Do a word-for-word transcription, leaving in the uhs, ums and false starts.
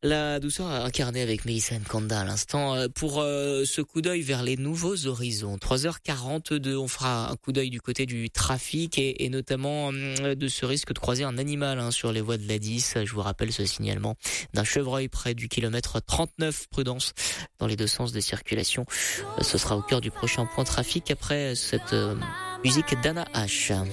La douceur incarnée avec Mélissa Nkanda à l'instant pour euh, ce coup d'œil vers les nouveaux horizons. trois heures quarante-deux, on fera un coup d'œil du côté du trafic et, et notamment euh, de ce risque de croiser un animal hein, sur les voies de l'A dix. Je vous rappelle ce signalement d'un chevreuil près du kilomètre trente-neuf. Prudence dans les deux sens de circulation. Ce sera au cœur du prochain point trafic après cette euh, musique d'Anna H.